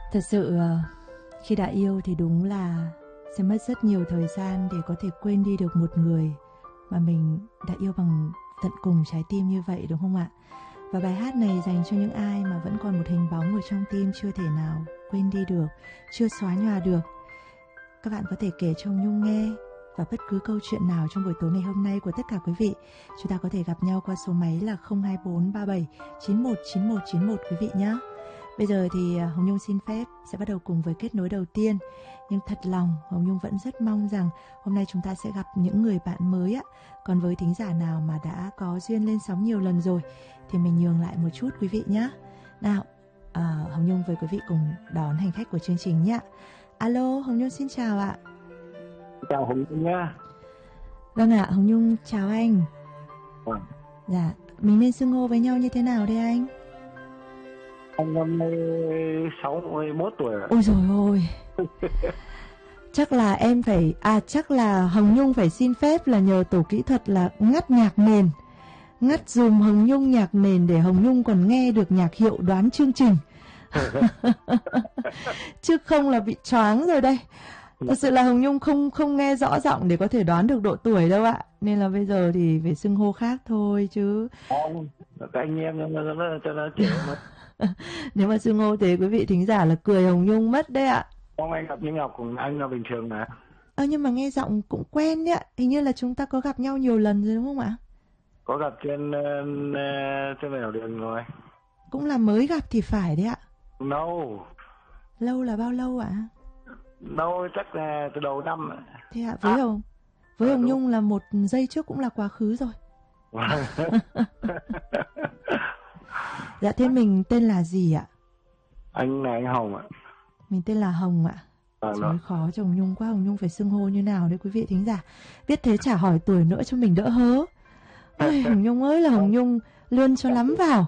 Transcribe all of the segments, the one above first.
Thật sự khi đã yêu thì đúng là sẽ mất rất nhiều thời gian để có thể quên đi được một người mà mình đã yêu bằng tận cùng trái tim như vậy, đúng không ạ? Và bài hát này dành cho những ai mà vẫn còn một hình bóng ở trong tim chưa thể nào quên đi được, chưa xóa nhòa được. Các bạn có thể kể cho Hồng Nhung nghe, và bất cứ câu chuyện nào trong buổi tối ngày hôm nay của tất cả quý vị, chúng ta có thể gặp nhau qua số máy là 02437 919191 quý vị nhé. Bây giờ thì Hồng Nhung xin phép sẽ bắt đầu cùng với kết nối đầu tiên. Nhưng thật lòng Hồng Nhung vẫn rất mong rằng hôm nay chúng ta sẽ gặp những người bạn mới ạ. Còn với thính giả nào mà đã có duyên lên sóng nhiều lần rồi thì mình nhường lại một chút quý vị nhé. Nào, Hồng Nhung với quý vị cùng đón hành khách của chương trình nhé. Alo, Hồng Nhung xin chào ạ. Chào Hồng Nhung nhé. Vâng ạ, Hồng Nhung chào anh. Dạ, mình nên xưng hô với nhau như thế nào đây anh? Anh năm nay 61 tuổi rồi. Ôi dồi ôi. Chắc là em phải, chắc là Hồng Nhung phải xin phép là nhờ tổ kỹ thuật là ngắt nhạc nền. Ngắt dùm Hồng Nhung nhạc nền để Hồng Nhung còn nghe được nhạc hiệu đoán chương trình. Chứ không là bị choáng rồi đây. Thật sự là Hồng Nhung không nghe rõ giọng để có thể đoán được độ tuổi đâu ạ. Nên là bây giờ thì phải xưng hô khác thôi chứ. Các anh em cho nó trẻ mà. Nếu mà xưng hô thế quý vị thính giả là cười Hồng Nhung mất đấy ạ. Không, anh gặp như Ngọc cùng anh là bình thường mà. Nhưng mà nghe giọng cũng quen đấy ạ. Hình như là chúng ta có gặp nhau nhiều lần rồi đúng không ạ? Có gặp trên nẻo đường rồi. Cũng là mới gặp thì phải đấy ạ. Lâu là bao lâu ạ? Lâu chắc là từ đầu năm. Thế ạ, với Hồng Nhung là một giây trước cũng là quá khứ rồi. Dạ, thế mình tên là gì ạ? Anh là anh Hồng ạ. Mình tên là Hồng ạ. Trời, khó cho Hồng Nhung quá. Hồng Nhung phải xưng hô như nào đấy quý vị thính giả. Biết thế chả hỏi tuổi nữa cho mình đỡ hớ. Ôi, Hồng Nhung ơi là Hồng Nhung lươn cho lắm vào.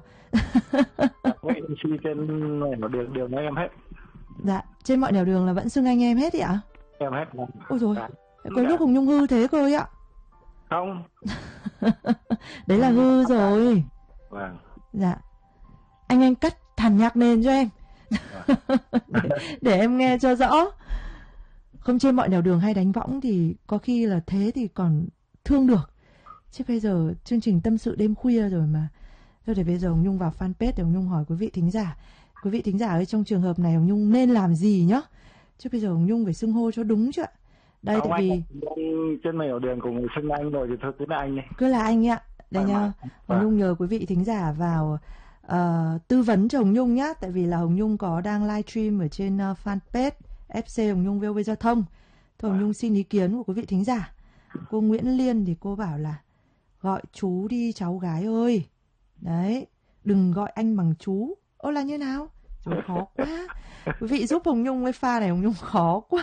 Trên đường nói em hết. Dạ, trên mọi nẻo đường là vẫn xưng anh em hết ý ạ? Em hết. Ôi dồi, có lúc Hồng Nhung hư thế cơ ấy ạ. Không. Đấy là hư rồi. Vâng. Dạ. Anh cắt thẳng nhạc nền cho em. để em nghe cho rõ. Không, trên mọi nẻo đường hay đánh võng thì có khi là thế thì còn thương được. Chứ bây giờ chương trình tâm sự đêm khuya rồi mà. Thôi để bây giờ Hồng Nhung vào fanpage để Hồng Nhung hỏi quý vị thính giả. Quý vị thính giả ơi, trong trường hợp này Hồng Nhung nên làm gì nhá? Chứ bây giờ Hồng Nhung phải xưng hô cho đúng chứ ạ. Đây, tại vì trên nẻo đường cùng xưng anh rồi thì thôi cứ là anh đi. Cứ là anh ạ. Đây nha, Hồng Nhung nhờ quý vị thính giả vào tư vấn cho Hồng Nhung nhá. Tại vì là Hồng Nhung có đang livestream ở trên fanpage FC Hồng Nhung VOV Giao thông. Thôi Hồng Nhung xin ý kiến của quý vị thính giả. Cô Nguyễn Liên thì cô bảo là gọi chú đi cháu gái ơi. Đấy, đừng gọi anh bằng chú. Ô là như nào? Trời, khó quá. Quý vị giúp Hồng Nhung với pha này Hồng Nhung khó quá.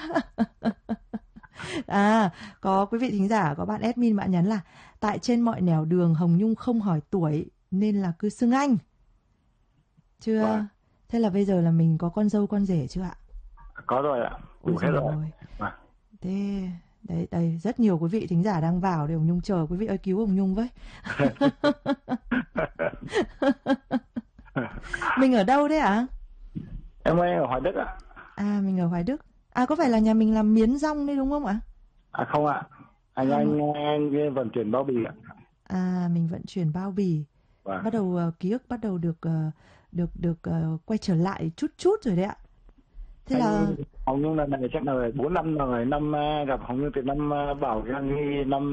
Có quý vị thính giả, có bạn admin bạn nhắn là tại trên mọi nẻo đường Hồng Nhung không hỏi tuổi nên là cứ xưng anh. Chưa? Thế là bây giờ là mình có con dâu con rể chưa ạ? Có rồi ạ. Đủ hết rồi. Thế đây rất nhiều quý vị thính giả đang vào để Hồng Nhung chờ quý vị ơi cứu Hồng Nhung với. Mình ở đâu đấy ạ? Em ơi, ở Hoài Đức ạ. Mình ở Hoài Đức. Có phải là nhà mình làm miến rong đấy đúng không ạ? Không ạ. Anh vận chuyển bao bì ạ. Mình vận chuyển bao bì. Bắt đầu ký ức bắt đầu được quay trở lại chút rồi đấy ạ. Thế là Hồng Nhung là này chắc là 4 năm rồi. Năm gặp Hồng Nhung từ năm Bảo Giang Nghi năm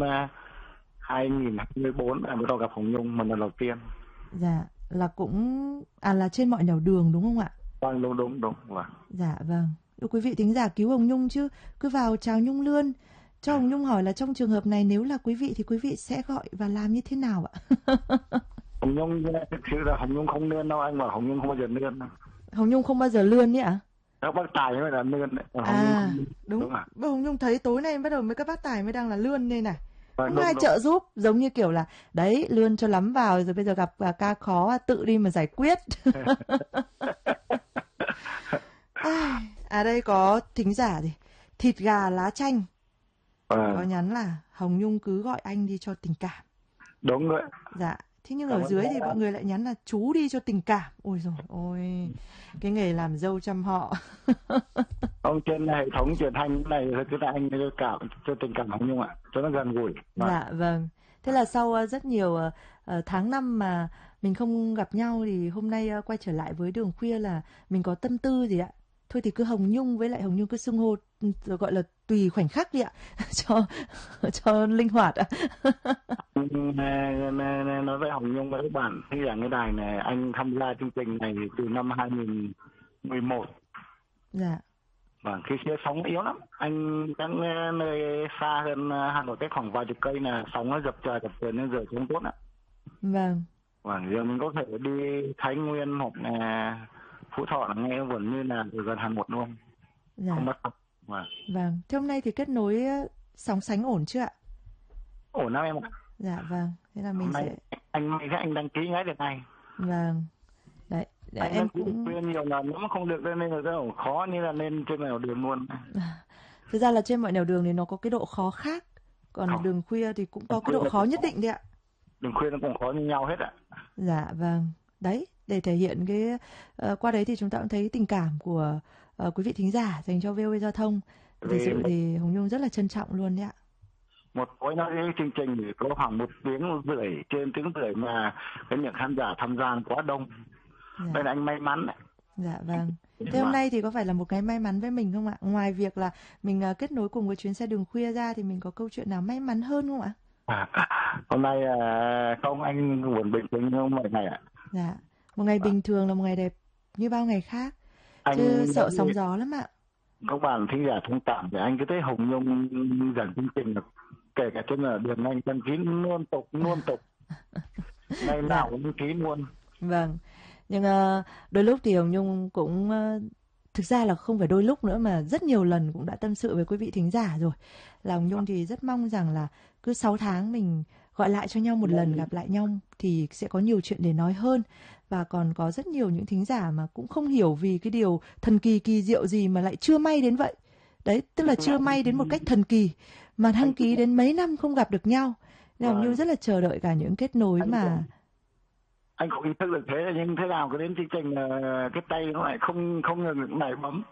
2014 là bắt đầu gặp Hồng Nhung một lần đầu tiên. Dạ, là cũng là trên mọi nẻo đường đúng không ạ? Vâng, đúng. Dạ vâng. Quý vị thính giả cứu Hồng Nhung chứ, cứ vào chào Nhung Lươn. Cho Hồng Nhung hỏi là trong trường hợp này nếu là quý vị thì quý vị sẽ gọi và làm như thế nào ạ? Hồng Nhung thực sự là Hồng Nhung không lươn đâu, anh bảo Hồng Nhung không bao giờ lươn đâu. Hồng Nhung không bao giờ lươn ấy ạ? Các bác tài mới là lươn đấy. Đúng à? Hồng Nhung thấy tối nay bắt đầu mấy các bác tài mới đang là lươn đây này. Không ai trợ giúp, giống như kiểu là đấy lươn cho lắm vào rồi bây giờ gặp ca khó tự đi mà giải quyết. Đây có thính giả gì thịt gà lá chanh có nhắn là Hồng Nhung cứ gọi anh đi cho tình cảm. Đúng rồi. Dạ. Thế nhưng ở dưới thì mọi người lại nhắn là chú đi cho tình cảm. Ôi dồi ôi. cái nghề làm dâu trăm họ. Ông trên hệ thống truyền thanh này cứ là anh cảm cho tình cảm Hồng Nhung ạ, cho nó gần gũi. Dạ vâng. Thế là sau rất nhiều tháng năm mà mình không gặp nhau thì hôm nay quay trở lại với Đường Khuya là mình có tâm tư gì ạ? Thôi thì cứ Hồng Nhung với lại Hồng Nhung cứ xưng hô gọi là tùy khoảnh khắc đi ạ, cho linh hoạt ạ. Nói với Hồng Nhung và các bạn thì là cái đài này anh tham gia chương trình này từ năm 2011. Dạ. Và khi xưa sóng yếu lắm, anh các nơi xa hơn Hà Nội cách khoảng vài chục cây là sóng nó dập trời nên giờ không tốt ạ. Vâng. Và giờ mình có thể đi Thái Nguyên hoặc là Phú Thọ là nghe vẫn như là từ gần Hà Nội luôn. Dạ. Không bắt tập. Vâng. Thế hôm nay thì kết nối sóng sánh ổn chưa ạ? Ổn lắm em ạ. Dạ vâng. Thế là mình sẽ anh đăng ký ngay được ngay. Vâng. Đấy, em cũng khuyên nhiều lần nếu mà không được nên là rất khó, như là lên trên nẻo đường luôn. Thực ra là trên mọi nẻo đường thì nó có cái độ khó khác, còn Đường Khuya thì cũng có cái độ khó nhất định đấy ạ. Đường Khuya nó cũng khó như nhau hết ạ. Dạ vâng. Đấy, để thể hiện cái qua đấy thì chúng ta cũng thấy tình cảm của quý vị thính giả dành cho VOV Giao thông. Thực sự thì Hồng Nhung rất là trân trọng luôn đấy ạ. Một tối nói cái chương trình thì có khoảng 1 tiếng rưỡi, trên tiếng rưỡi mà cái lượng khán giả tham gia quá đông. Dạ. Đây là anh may mắn đấy. Dạ vâng. Thế hôm nay thì có phải là một cái may mắn với mình không ạ? Ngoài việc là mình kết nối cùng với chuyến xe Đường Khuya ra thì mình có câu chuyện nào may mắn hơn không ạ? Hôm nay không, anh buồn bình thường như mọi ngày ạ. Dạ. Một ngày bình thường là một ngày đẹp như bao ngày khác. Chứ sợ sóng gió lắm ạ. Các bạn thính giả thông cảm thì anh cứ thấy Hồng Nhung dẫn chương trình kể cả trên là đường anh đăng ký luôn tục. Ngày nào cũng đăng ký luôn. Vâng. Nhưng đôi lúc thì Hồng Nhung cũng thực ra là không phải đôi lúc nữa mà rất nhiều lần cũng đã tâm sự với quý vị thính giả rồi. Là Hồng Nhung thì rất mong rằng là cứ 6 tháng mình gọi lại cho nhau một lần, gặp lại nhau thì sẽ có nhiều chuyện để nói hơn. Và còn có rất nhiều những thính giả mà cũng không hiểu vì cái điều thần kỳ kỳ diệu gì mà lại chưa may đến vậy. Đấy, tức là chưa may đến một cách thần kỳ mà đăng ký đến mấy năm không gặp được nhau. Nên Hồng Nhung rất là chờ đợi cả những kết nối mà anh cũng ý thức được thế, nhưng thế nào cứ đến chương trình cái tay nó lại không ngừng lại bấm.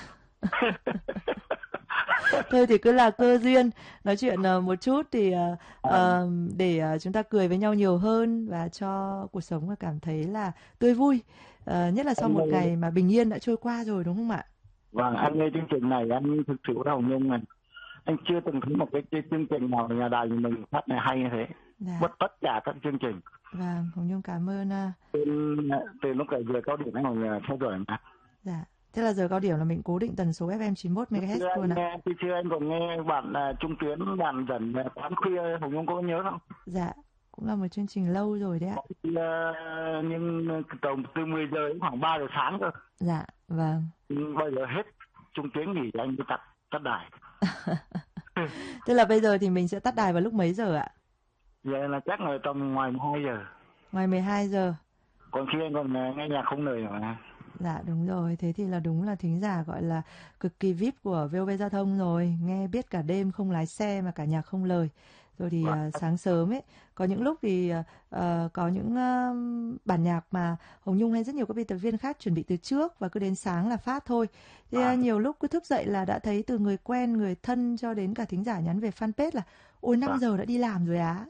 Thôi thì cứ là cơ duyên, nói chuyện một chút thì để chúng ta cười với nhau nhiều hơn và cho cuộc sống cảm thấy là tươi vui, nhất là sau một ngày mà bình yên đã trôi qua rồi, đúng không ạ? Vâng, anh nghe chương trình này anh thực sự Hồng Nhung này, anh chưa từng thấy một cái chương trình nào nhà đài mình phát này hay như thế. Dạ. Tất cả các chương trình. Vâng, Hồng Nhung cảm ơn. Từ lúc giờ cao điểm anh còn theo dõi mà. Dạ. Thế là giờ cao điểm là mình cố định tần số FM 91 MHz luôn ạ. Khi xưa anh còn nghe bạn Trung Tuyến bạn dẫn quán khuya, Hồng Nhung có nhớ không? Dạ, cũng là một chương trình lâu rồi đấy ạ. Nhưng tổng từ 10 giờ đến khoảng 3 giờ sáng cơ. Dạ, vâng. Bây giờ hết Trung Tuyến nghỉ anh mới tắt đài. Tức là bây giờ thì mình sẽ tắt đài vào lúc mấy giờ ạ? Vậy là chắc là tầm ngoài 12 giờ. Ngoài 12 giờ. Còn khi anh còn nghe nhạc không lời mà. Dạ đúng rồi, thế thì là đúng là thính giả gọi là cực kỳ VIP của VOV Giao thông rồi, nghe biết cả đêm không lái xe mà cả nhạc không lời. Rồi thì sáng sớm ấy, có những lúc thì có những bản nhạc mà Hồng Nhung hay rất nhiều các biên tập viên khác chuẩn bị từ trước và cứ đến sáng là phát thôi. Thì nhiều lúc cứ thức dậy là đã thấy từ người quen, người thân cho đến cả thính giả nhắn về fanpage là ôi 5 giờ đã đi làm rồi á.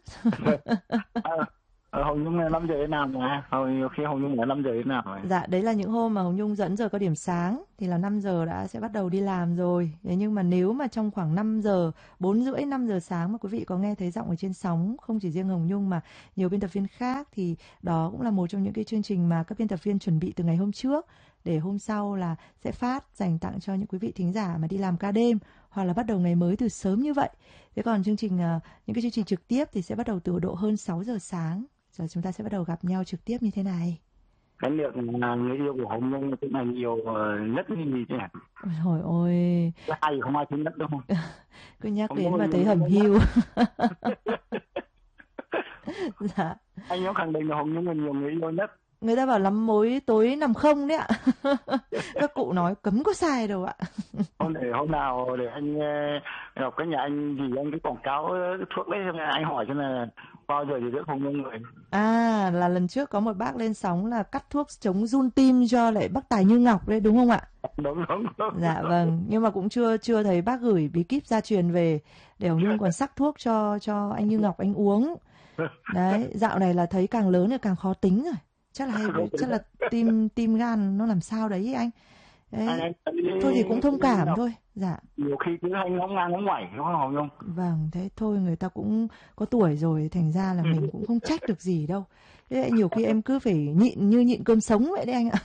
Hồng Nhung là 5 giờ đến làm mà, nhiều khi Hồng Nhung là 5 giờ đến làm rồi. Dạ, đấy là những hôm mà Hồng Nhung dẫn giờ cao điểm sáng thì là 5 giờ đã sẽ bắt đầu đi làm rồi. Thế nhưng mà nếu mà trong khoảng 5 giờ, 4 rưỡi, 5 giờ sáng mà quý vị có nghe thấy giọng ở trên sóng, không chỉ riêng Hồng Nhung mà nhiều biên tập viên khác thì đó cũng là một trong những cái chương trình mà các biên tập viên chuẩn bị từ ngày hôm trước để hôm sau là sẽ phát dành tặng cho những quý vị thính giả mà đi làm ca đêm hoặc là bắt đầu ngày mới từ sớm như vậy. Thế còn chương trình những cái chương trình trực tiếp thì sẽ bắt đầu từ độ hơn 6 giờ sáng. Giờ chúng ta sẽ bắt đầu gặp nhau trực tiếp như thế này. Cái lượng người yêu của Hồng Nhung cũng là nhiều nhất như gì chứ. Trời ơi. Ai không ai thích nhất đâu. Cứ nhắc đến mà thấy hầm hiu. Dạ. Anh có khẳng định là Hồng Nhung là nhiều người yêu nhất. Người ta bảo lắm mối tối nằm không đấy ạ. Các cụ nói cấm có sai đâu ạ. Hôm nào để anh gặp cái nhà anh gì anh cái quảng cáo thuốc đấy, anh hỏi cho là bao giờ thì đỡ Hồng Nhung rồi. À, là lần trước có một bác lên sóng là cắt thuốc chống run tim cho lại bác Tài Như Ngọc đấy đúng không ạ? Đúng. Dạ vâng, nhưng mà cũng chưa thấy bác gửi bí kíp gia truyền về để Hồng Nhung còn sắc thuốc cho anh Như Ngọc anh uống. Đấy, dạo này là thấy càng lớn thì càng khó tính rồi. Chắc là tim gan nó làm sao đấy anh. Đấy. Thôi thì cũng thông cảm thôi. Dạ. Nhiều khi cứ hay ngóng ngang ngóng ngoảy đúng không Hồng Nhung? Vâng, thế thôi người ta cũng có tuổi rồi, thành ra là mình cũng không trách được gì đâu. Thế nhiều khi em cứ phải nhịn cơm sống vậy đấy anh ạ.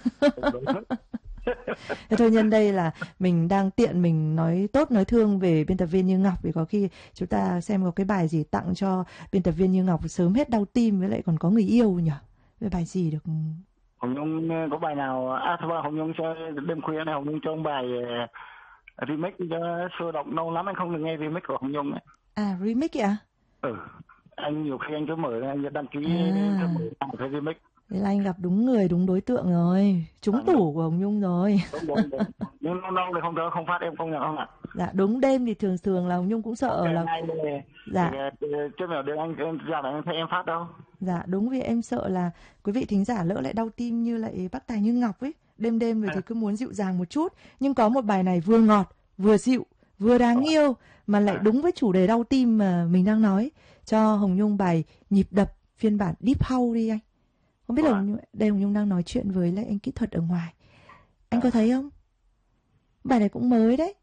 Thế thôi, nhân đây là mình đang tiện mình nói tốt nói thương về biên tập viên Như Ngọc, vì có khi chúng ta xem có cái bài gì tặng cho biên tập viên Như Ngọc sớm hết đau tim với lại còn có người yêu nhỉ. Cái bài gì được? Hồng Nhung có bài nào thôi Hồng Nhung cho đêm khuya này Hồng Nhung cho bài remix cho sôi động, lâu lắm anh không được nghe remix của Hồng Nhung ấy. À, remix ạ? Anh nhiều khi anh cứ mở anh đăng ký cái remix. Thế là anh gặp đúng người đúng đối tượng rồi, trúng tủ của Hồng Nhung rồi. Đúng. Nhưng lâu thì không phát em công nhận không ạ? Dạ đúng, đêm thì thường là Hồng Nhung cũng sợ là dạ chứ mà đêm anh giờ này anh thấy em phát đâu. Dạ đúng, vì em sợ là quý vị thính giả lỡ lại đau tim như lại bác Tài Như Ngọc ấy, đêm rồi thì cứ muốn dịu dàng một chút, nhưng có một bài này vừa ngọt vừa dịu vừa đáng yêu mà lại đúng với chủ đề đau tim mà mình đang nói. Cho Hồng Nhung bài Nhịp Đập phiên bản Deep House đi anh. Không biết là Hồng Nhung đang nói chuyện với lại anh kỹ thuật ở ngoài, anh có thấy không? Bài này cũng mới đấy.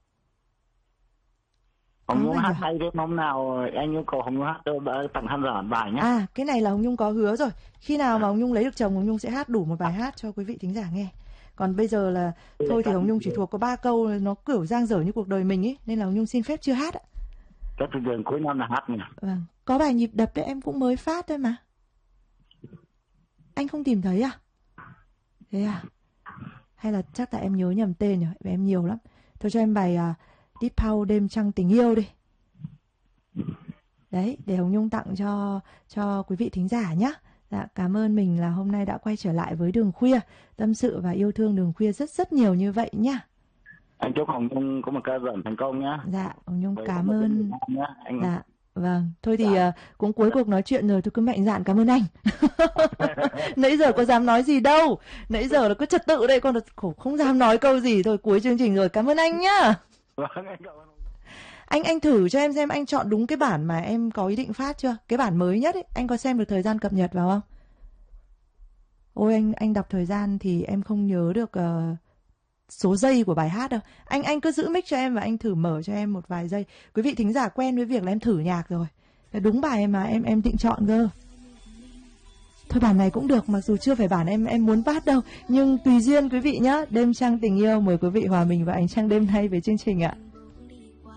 Hồng Nhung hát hay đến hôm nào anh yêu cầu Hồng Nhung hát tặng khán giả bài nhé. À, cái này là Hồng Nhung có hứa rồi. Khi nào mà Hồng Nhung lấy được chồng, Hồng Nhung sẽ hát đủ một bài hát cho quý vị thính giả nghe. Còn bây giờ là thôi thì Hồng Nhung chỉ thuộc có 3 câu, nó kiểu dang dở như cuộc đời mình ấy, nên là Hồng Nhung xin phép chưa hát ạ. Chắc từ đường cuối năm là hát nhỉ. Vâng, có bài Nhịp Đập đấy em cũng mới phát thôi mà. Anh không tìm thấy à? Thế à? Hay là chắc tại em nhớ nhầm tên rồi, em nhiều lắm. Thôi cho em bài Deep House Đêm Trăng Tình Yêu đi. Đấy, để Hồng Nhung tặng cho quý vị thính giả nhé. Dạ, cảm ơn mình là hôm nay đã quay trở lại với Đường Khuya, tâm sự và yêu thương Đường Khuya rất nhiều như vậy nhá. Anh chúc Hồng Nhung có một ca dởm thành công nhá. Dạ, Hồng Nhung cảm ơn. Dạ, vâng. Thôi thì cũng cuối cuộc nói chuyện rồi, tôi cứ mạnh dạn cảm ơn anh. Nãy giờ có dám nói gì đâu. Nãy giờ là cứ trật tự đây, con không dám nói câu gì thôi. Cuối chương trình rồi, cảm ơn anh nhá. Anh thử cho em xem anh chọn đúng cái bản mà em có ý định phát chưa? Cái bản mới nhất ấy, anh có xem được thời gian cập nhật vào không? Ôi anh đọc thời gian thì em không nhớ được số giây của bài hát đâu. Anh cứ giữ mic cho em và anh thử mở cho em một vài giây. Quý vị thính giả quen với việc là em thử nhạc rồi. Đúng bài mà em định chọn cơ. Thôi bản này cũng được, mặc dù chưa phải bản em muốn phát đâu, nhưng tùy duyên quý vị nhé. Đêm Trăng Tình Yêu, mời quý vị hòa mình vào ánh trăng đêm nay về chương trình ạ.